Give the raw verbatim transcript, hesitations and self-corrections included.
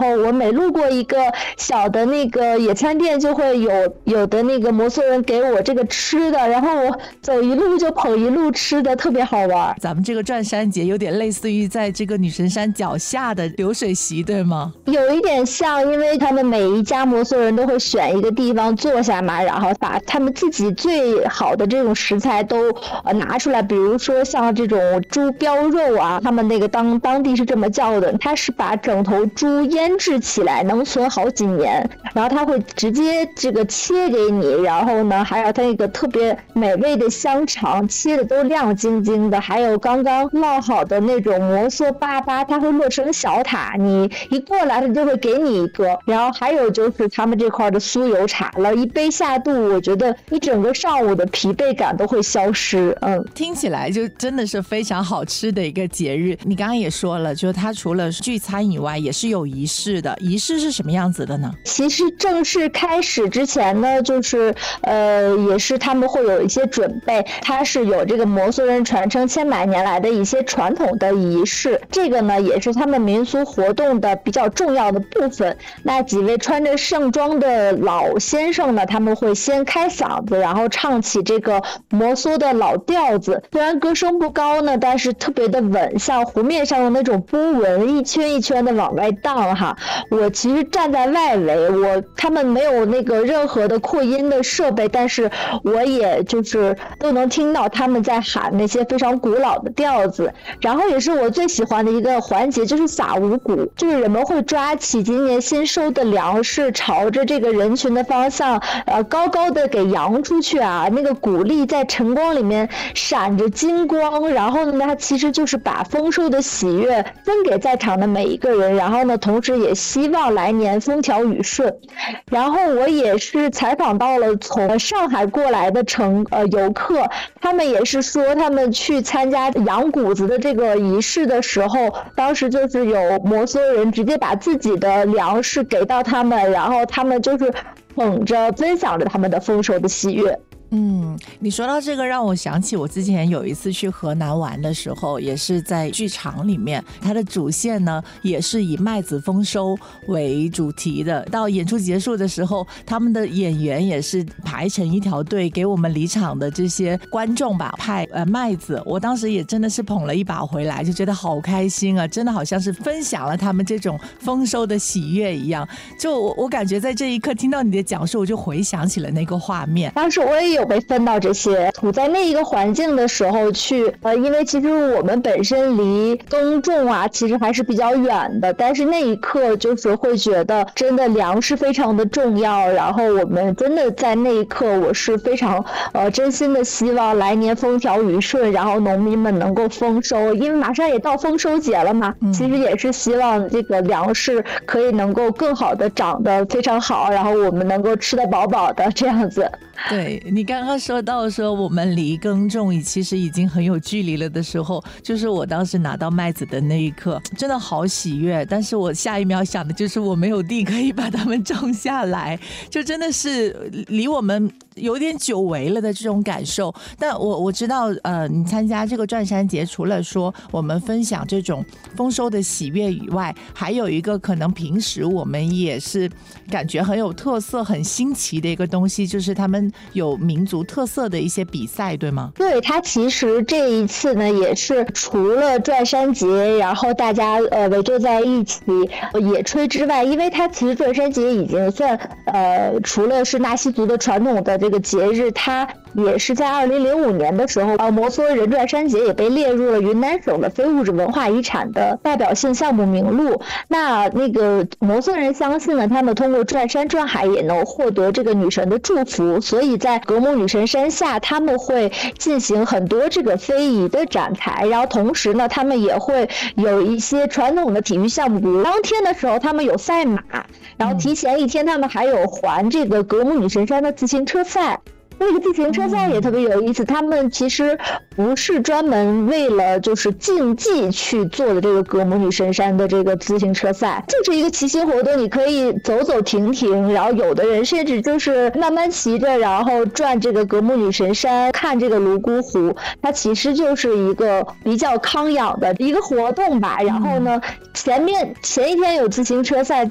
后我每路过一个小的那个野餐店，就会有有的那个摩梭人给我这个吃的，然后我走一路就捧一路吃的，特别好玩。 咱们这个转山节有点类似于在这个女神山脚下的流水席，对吗？ 有一点像，因为他们每一家摩梭人都会选一个地方坐下嘛，然后把他们自己最好的这种食材都呃拿出来，比如说像这种猪膘肉啊，他们那个当当地是这么叫的，他是把整头猪腌制起来，能存好几年，然后他会直接这个切给你，然后呢还有他那个特别美味的香肠，切的都亮晶晶的，还有刚刚烙好的那种摩梭粑粑，它会落成小塔，你一过来他就会给你一个，然后还有就是他们这块的酥油茶了，一杯下肚，我觉得一整个上午的疲惫感都会消失。嗯， 听起来就真的是非常好吃的一个节日。你刚刚也说了，就是它除了聚餐以外也是有仪式的，仪式是什么样子的呢？ 其实正式开始之前呢，就是呃也是他们会有一些准备，它是有这个摩梭人传承千百年来的一些传统的仪式，这个呢也是他们民俗活动的比较重要的部分。那几位穿着盛装的老先生呢，他们会先开嗓子，然后唱起这个摩梭的老调子，虽然歌声不高呢，但是特别的稳，像湖面上的那种波纹一圈一圈的往外荡哈。我其实站在外围，我他们没有那个任何的扩音的设备，但是我也就是都能听到他们在喊那些非常古老的调子。然后也是我最喜欢的一个环节，就是撒五谷，就是人们会抓起今年新收的粮食，朝着这个人群的方向呃高高的给扬出去啊，那个谷粒在晨光里面闪着金光，然后呢它其实就是把丰收的喜悦分给在场的每一个人，然后呢同时也希望来年风调雨顺。然后我也是采访到了从上海过来的乘呃游客，他们也是说他们去参加扬谷子的这个仪式的时候，当时就是有摩梭人直接把自己的粮食给到他们，然后他们就是捧着分享着他们的丰收的喜悦。 嗯，你说到这个让我想起我之前有一次去河南玩的时候，也是在剧场里面，它的主线呢也是以麦子丰收为主题的。到演出结束的时候，他们的演员也是排成一条队给我们离场的这些观众吧派呃麦子，我当时也真的是捧了一把回来，就觉得好开心啊，真的好像是分享了他们这种丰收的喜悦一样。就 我, 我感觉在这一刻听到你的讲述，我就回想起了那个画面。 当时我也有被分到这些，处在那一个环境的时候去，呃，因为其实我们本身离耕种啊，其实还是比较远的，但是那一刻就是会觉得真的粮食非常的重要，然后我们真的在那一刻，我是非常呃真心的希望来年风调雨顺，然后农民们能够丰收，因为马上也到丰收节了嘛，嗯、其实也是希望这个粮食可以能够更好的长得非常好，然后我们能够吃得饱饱的这样子。 对，你刚刚说到说我们离耕种其实已经很有距离了的时候，就是我当时拿到麦子的那一刻真的好喜悦，但是我下一秒想的就是我没有地可以把它们种下来，就真的是离我们有点久违了的这种感受。但我我知道呃，你参加这个转山节除了说我们分享这种丰收的喜悦以外，还有一个可能平时我们也是感觉很有特色很新奇的一个东西，就是他们有民族特色的一些比赛，对吗？ 对，它其实这一次呢也是除了转山节然后大家呃围坐在一起野炊之外，因为它其实转山节已经算呃除了是纳西族的传统的这个节日，它也是在二零零五年的时候，呃，摩梭人转山节也被列入了云南省的非物质文化遗产的代表性项目名录。那那个摩梭人相信呢，他们通过转山转海也能获得这个女神的祝福，所以在格姆女神山下，他们会进行很多这个非遗的展台，然后同时呢，他们也会有一些传统的体育项目，比如当天的时候他们有赛马，然后提前一天他们还有环这个格姆女神山的自行车赛。那个自行车赛也特别有意思，他们其实不是专门为了就是竞技去做的这个格姆女神山的这个自行车赛，就是一个骑行活动，你可以走走停停，然后有的人甚至就是慢慢骑着，然后转这个格姆女神山，看这个泸沽湖，它其实就是一个比较康养的一个活动吧。然后呢，前面前一天有自行车赛，